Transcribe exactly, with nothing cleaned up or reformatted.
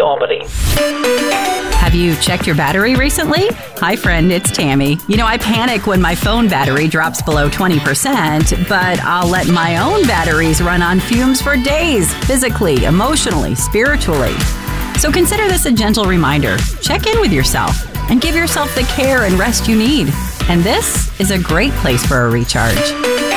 comedy. Have you checked your battery recently? Hi, friend, it's Tammy. You know, I panic when my phone battery drops below twenty percent, but I'll let my own batteries run on fumes for days, physically, emotionally, spiritually. So consider this a gentle reminder. Check in with yourself and give yourself the care and rest you need. And this is a great place for a recharge.